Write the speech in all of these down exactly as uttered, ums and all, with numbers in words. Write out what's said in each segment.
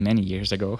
many years ago.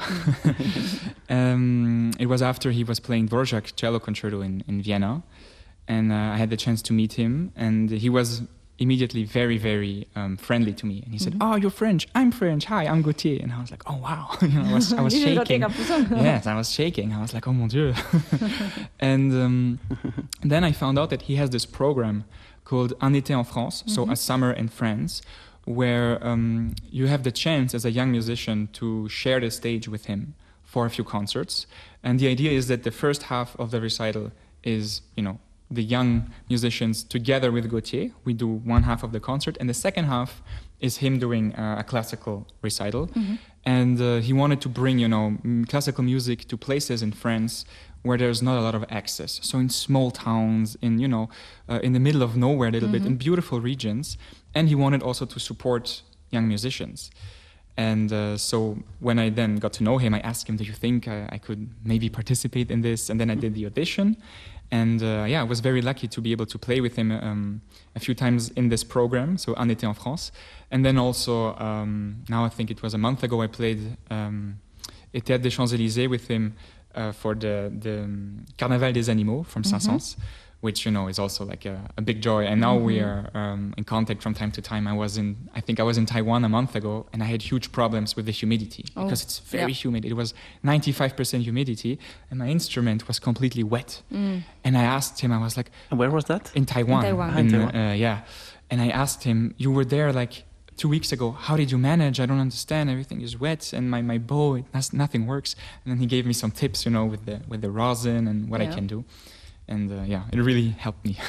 um, it was after he was playing Dvorak cello concerto in, in Vienna, and uh, I had the chance to meet him, and he was immediately very, very um, friendly to me. And he said, mm-hmm. "Oh, you're French. I'm French. Hi, I'm Gauthier." And I was like, "Oh, wow." you know, I was, I was shaking. Yes, I was shaking. I was like, "Oh, mon Dieu." And um, then I found out that he has this program called Un été en France, mm-hmm. so a summer in France, where um, you have the chance as a young musician to share the stage with him for a few concerts. And the idea is that the first half of the recital is, you know, the young musicians together with Gauthier. We do one half of the concert, and the second half is him doing uh, a classical recital. Mm-hmm. And uh, he wanted to bring, you know, m- classical music to places in France where there's not a lot of access. So in small towns, in, you know, uh, in the middle of nowhere a little mm-hmm. bit, in beautiful regions. And he wanted also to support young musicians. And uh, so when I then got to know him, I asked him, "Do you think I, I could maybe participate in this?" And then I did the audition. And uh, yeah, I was very lucky to be able to play with him um, a few times in this program, so Un été en France. And then also, um, now I think it was a month ago, I played um, at Théâtre des Champs-Élysées with him uh, for the, the um, Carnaval des Animaux from mm-hmm. Saint-Saëns, which, you know, is also like a, a big joy. And now mm-hmm. we are um, in contact from time to time. I was in, I think I was in Taiwan a month ago, and I had huge problems with the humidity oh, because it's very yeah. humid. It was ninety-five percent humidity, and my instrument was completely wet. Mm. And I asked him, I was like... And where was that? In Taiwan. In Taiwan. In, Taiwan. Uh, yeah. And I asked him, "You were there like two weeks ago. How did you manage? I don't understand. Everything is wet, and my, my bow, it has, nothing works." And then he gave me some tips, you know, with the with the rosin and what yeah. I can do. And uh, yeah, it really helped me.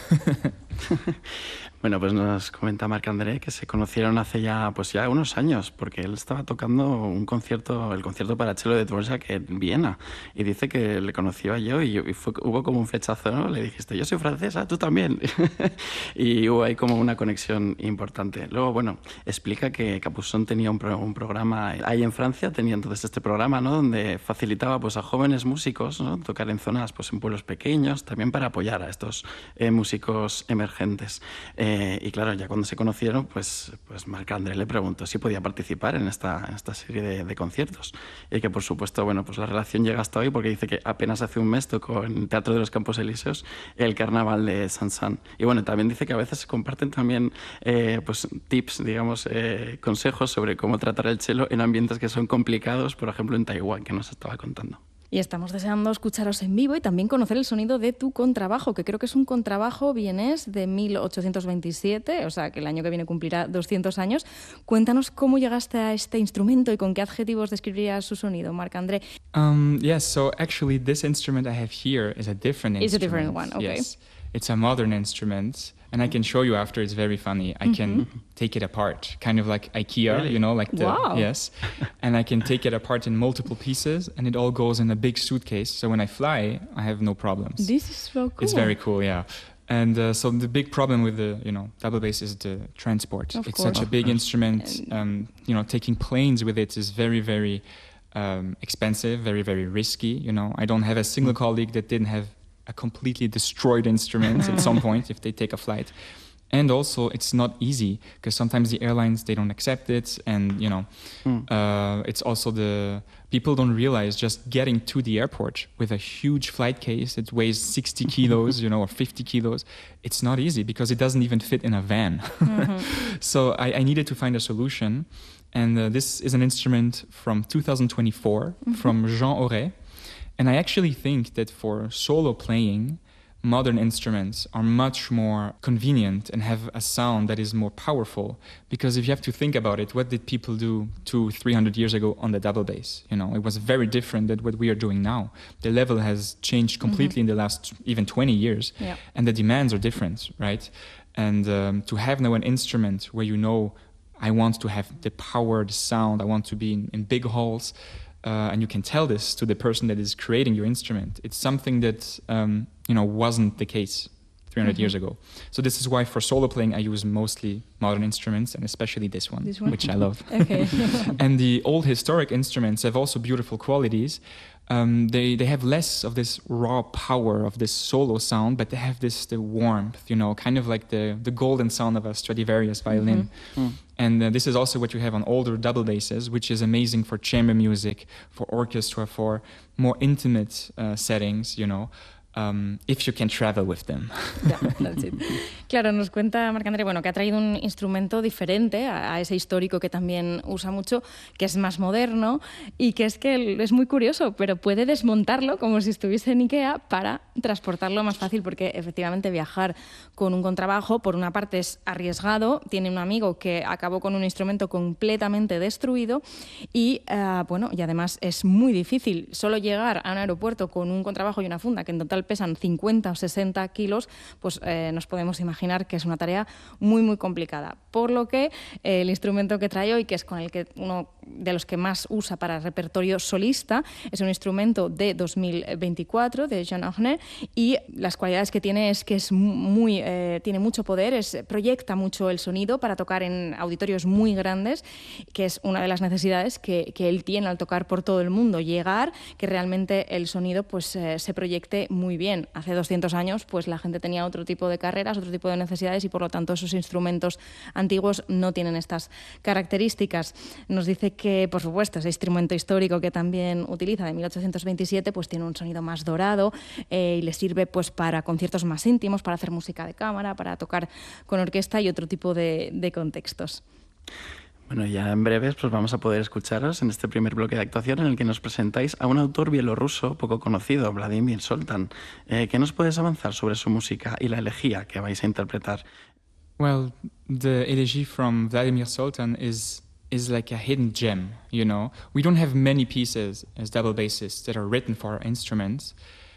Bueno, pues nos comenta Marc-André que se conocieron hace ya, pues ya unos años, porque él estaba tocando un concierto, el concierto para cello de Dvorak en Viena, y dice que le conocía yo y, y fue, hubo como un flechazo, ¿no? Le dijiste, "Yo soy francesa, tú también." Y hubo ahí como una conexión importante. Luego, bueno, explica que Capuçon tenía un, pro, un programa ahí en Francia, tenía entonces este programa, ¿no? Donde facilitaba pues a jóvenes músicos, ¿no? Tocar en zonas, pues en pueblos pequeños, también para apoyar a estos eh, músicos emergentes. Eh, Eh, y claro, ya cuando se conocieron, pues, pues Marc-André le preguntó si podía participar en esta, en esta serie de, de conciertos. Y que, por supuesto, bueno, pues la relación llega hasta hoy, porque dice que apenas hace un mes tocó en el Teatro de los Campos Elíseos el Carnaval de Saint-Saëns. Y bueno, también dice que a veces se comparten también eh, pues, tips, digamos, eh, consejos sobre cómo tratar el cello en ambientes que son complicados, por ejemplo, en Taiwán, que nos estaba contando. Y estamos deseando escucharos en vivo y también conocer el sonido de tu contrabajo, que creo que es un contrabajo vienés de mil ochocientos veintisiete, o sea, que el año que viene cumplirá doscientos años. Cuéntanos cómo llegaste a este instrumento y con qué adjetivos describirías su sonido, Marc-André. Um, yes, so actually this instrument I have here is a different instrument. It's a different one, okay. Yes, it's a modern instrument. And I can show you after, it's very funny. I mm-hmm. can take it apart, kind of like IKEA, really? You know, like the, wow. yes. And I can take it apart in multiple pieces, and it all goes in a big suitcase. So when I fly, I have no problems. This is so cool. It's very cool, yeah. And uh, so the big problem with the, you know, double bass is the transport. Of it's course. such a big instrument. Um, you know, taking planes with it is very, very um, expensive, very, very risky. You know, I don't have a single colleague that didn't have a completely destroyed instrument at some point if they take a flight. And also it's not easy because sometimes the airlines, they don't accept it, and you know mm. uh, it's also the people don't realize just getting to the airport with a huge flight case that weighs sixty kilos, you know, or fifty kilos, it's not easy because it doesn't even fit in a van. Mm-hmm. So I, I needed to find a solution, and uh, this is an instrument from two thousand twenty-four mm-hmm. from Jean Auret. And I actually think that for solo playing, modern instruments are much more convenient and have a sound that is more powerful. Because if you have to think about it, what did people do two, three hundred years ago on the double bass? You know, it was very different than what we are doing now. The level has changed completely mm-hmm. in the last even twenty years, yeah. and the demands are different, right? And um, to have now an instrument where you know, I want to have the power, the sound, I want to be in, in big halls. Uh, and you can tell this to the person that is creating your instrument. It's something that um, you know wasn't the case three hundred mm-hmm. years ago. So this is why for solo playing I use mostly modern instruments, and especially this one, this one? which I love. Okay. And the old historic instruments have also beautiful qualities, um, they they have less of this raw power of this solo sound, but they have this the warmth, you know, kind of like the the golden sound of a Stradivarius violin. Mm-hmm. Mm. And uh, this is also what you have on older double basses, which is amazing for chamber music, for orchestra, for more intimate uh, settings, you know. Um, if you can travel with them. Yeah, that's it. Claro, nos cuenta Marc-André, bueno, que ha traído un instrumento diferente a, a ese histórico que también usa mucho, que es más moderno y que es que es muy curioso, pero puede desmontarlo como si estuviese en Ikea para transportarlo más fácil, porque efectivamente viajar con un contrabajo, por una parte es arriesgado, tiene un amigo que acabó con un instrumento completamente destruido y, uh, bueno, y además es muy difícil solo llegar a un aeropuerto con un contrabajo y una funda que en total pesan cincuenta o sesenta kilos, pues eh, nos podemos imaginar que es una tarea muy, muy complicada. Por lo que eh, el instrumento que trae hoy, que es con el que uno de los que más usa para repertorio solista, es un instrumento de dos mil veinticuatro, de Jean Arnay, y las cualidades que tiene es que es muy, eh, tiene mucho poder, es, proyecta mucho el sonido para tocar en auditorios muy grandes, que es una de las necesidades que, que él tiene al tocar por todo el mundo, llegar, que realmente el sonido pues, eh, se proyecte muy bien. Hace doscientos años pues la gente tenía otro tipo de carreras, otro tipo de necesidades y por lo tanto esos instrumentos antiguos no tienen estas características. Nos dice que, por supuesto, ese instrumento histórico que también utiliza de mil ochocientos veintisiete pues tiene un sonido más dorado eh, y le sirve pues para conciertos más íntimos, para hacer música de cámara, para tocar con orquesta y otro tipo de, de contextos. Bueno, ya en breves pues vamos a poder escucharos en este primer bloque de actuación en el que nos presentáis a un autor bielorruso poco conocido, Vladimir Soltan. Eh, ¿Qué nos puedes avanzar sobre su música y la elegía que vais a interpretar? Well, the elegy from Vladimir Soltan is is like a hidden gem, you know. We don't have many pieces as double bassists that are written for our instruments.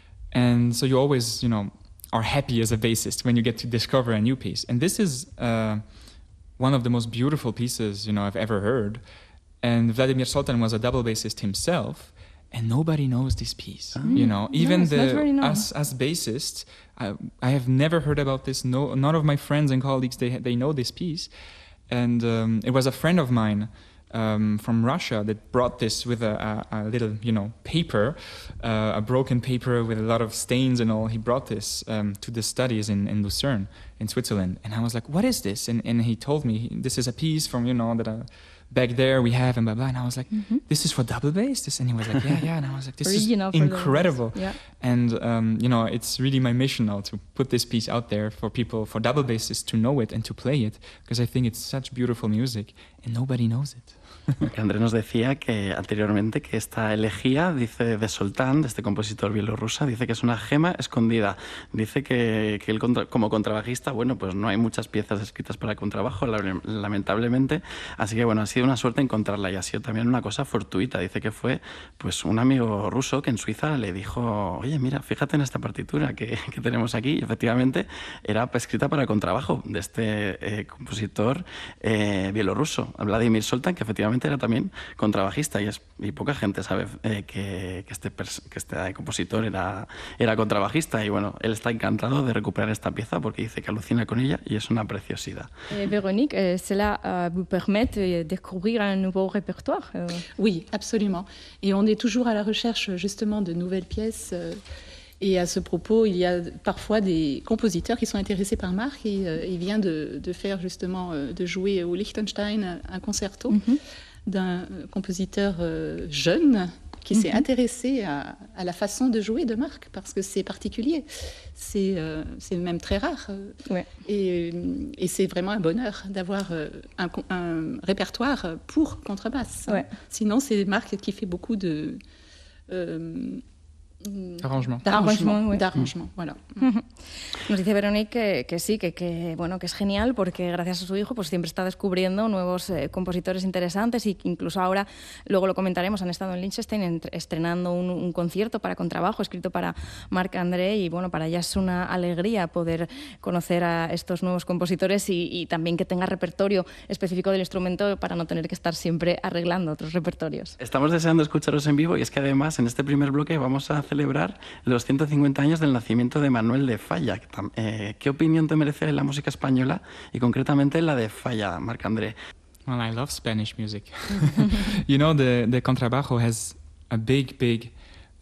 And so you always, you know, are happy as a bassist when you get to discover a new piece. And this is uh, one of the most beautiful pieces, you know, I've ever heard. And Vladimir Soltan was a double bassist himself, and nobody knows this piece. Mm. You know, even no, the us as bassists, I, I have never heard about this. No, none of my friends and colleagues they they know this piece. And um, it was a friend of mine um, from Russia that brought this with a, a, a little, you know, paper, uh, a broken paper with a lot of stains and all. He brought this um, to the studies in, in Lucerne, in Switzerland. And I was like, what is this? And, and he told me, this is a piece from, you know, that I, back there we have and blah, blah. And I was like, mm-hmm. this is for double bass? This? And he was like, yeah, yeah. And I was like, this is incredible. Yeah. And, um, you know, it's really my mission now to put this piece out there for people, for double bassists to know it and to play it, because I think it's such beautiful music and nobody knows it. André nos decía que anteriormente que esta elegía, dice de Soltan, de este compositor bielorruso, dice que es una gema escondida. Dice que, que él como contrabajista, bueno, pues no hay muchas piezas escritas para contrabajo, lamentablemente. Así que bueno, ha sido una suerte encontrarla y ha sido también una cosa fortuita. Dice que fue pues un amigo ruso que en Suiza le dijo, oye, mira, fíjate en esta partitura que, que tenemos aquí. Y efectivamente era escrita para contrabajo de este eh, compositor eh, bielorruso, Vladimir Soltan, que efectivamente era también contrabajista y, es, y poca gente sabe eh, que, que, este pers que este compositor era, era contrabajista y bueno, él está encantado de recuperar esta pieza porque dice que alucina con ella y es una preciosidad. Eh, Véronique, eh, cela uh, vous permet de découvrir un nouveau répertoire? Euh... Oui, absolument. Et on est toujours à la recherche justement de nouvelles pièces. Euh... Et à ce propos, il y a parfois des compositeurs qui sont intéressés par Marc et euh, il vient de, de faire justement, euh, de jouer au Liechtenstein un concerto mm-hmm. d'un compositeur euh, jeune qui mm-hmm. s'est intéressé à, à la façon de jouer de Marc parce que c'est particulier, c'est euh, même très rare. Ouais. Et, et c'est vraiment un bonheur d'avoir un, un répertoire pour contrebasse. Ouais. Sinon, c'est Marc qui fait beaucoup de... Euh, Arrangement. D'arrangement, oui. D'arrangement, voilà. Nos dice Véronique que, que sí, que, que, bueno, que es genial porque gracias a su hijo pues siempre está descubriendo nuevos eh, compositores interesantes y incluso ahora, luego lo comentaremos, han estado en Liechtenstein estrenando un, un concierto para contrabajo escrito para Marc-André y bueno, para ella es una alegría poder conocer a estos nuevos compositores y, y también que tenga repertorio específico del instrumento para no tener que estar siempre arreglando otros repertorios. Estamos deseando escucharos en vivo y es que además en este primer bloque vamos a celebrar los ciento cincuenta años del nacimiento de Manuel de Falla. Eh, ¿Qué opinión te merece la música española y concretamente la de Falla, Marc-André? Well, I love Spanish music. You know, the, the contrabajo has a big, big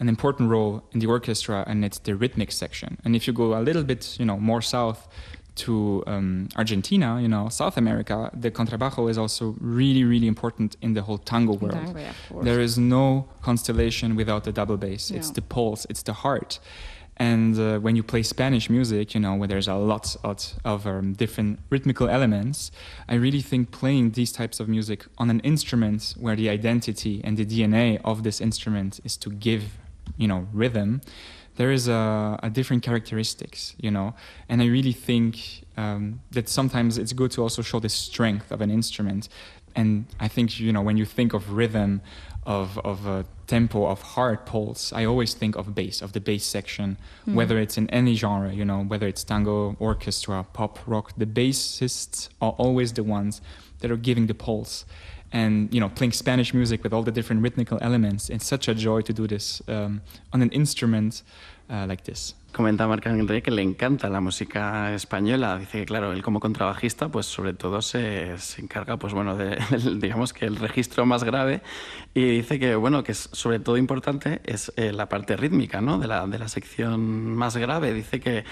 an important role in the orchestra, and it's the rhythmic section. And if you go a little bit, you know, more south to um, Argentina, you know, South America, the contrabajo is also really, really important in the whole tango world. Tango, yeah, of course. There is no constellation without the double bass. Yeah. It's the pulse, it's the heart. And uh, when you play Spanish music, you know, where there's a lot of, of um, different rhythmical elements, I really think playing these types of music on an instrument where the identity and the D N A of this instrument is to give, you know, rhythm, there is a, a different characteristics, you know. And I really think um, that sometimes it's good to also show the strength of an instrument. And I think, you know, when you think of rhythm, of of a tempo, of heart pulse, I always think of bass, of the bass section, mm. whether it's in any genre, you know, whether it's tango, orchestra, pop, rock, the bassists are always the ones that are giving the pulse. And, you know, playing Spanish music with all the different rhythmical elements, it's such a joy to do this um, on an instrument uh, like this. Comenta Marc-André que le encanta la música española. Dice que, claro, él como contrabajista, pues sobre todo se, se encarga, pues bueno, de, de, digamos que el registro más grave. Y dice que, bueno, que es, sobre todo importante es eh, la parte rítmica, ¿no? De la, de la sección más grave. Dice que,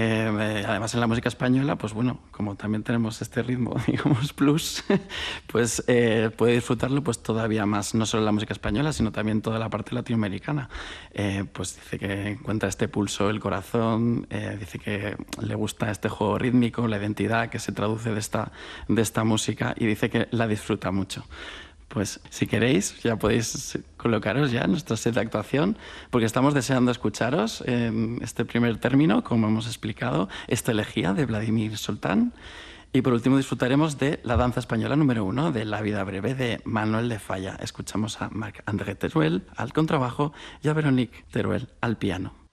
eh, además en la música española, pues bueno, como también tenemos este ritmo, digamos, plus, pues eh, puede disfrutarlo pues todavía más, no solo la música española, sino también toda la parte latinoamericana. Eh, pues dice que encuentra este pulso, el corazón. Corazón, eh, dice que le gusta este juego rítmico, la identidad que se traduce de esta, de esta música, y dice que la disfruta mucho. Pues si queréis ya podéis colocaros ya en nuestro set de actuación, porque estamos deseando escucharos en este primer término, como hemos explicado, esta elegía de Vladimir Soltán. Y por último disfrutaremos de la danza española número uno, de La vida breve, de Manuel de Falla. Escuchamos a Marc-André Teruel al contrabajo y a Véronique Teruel al piano.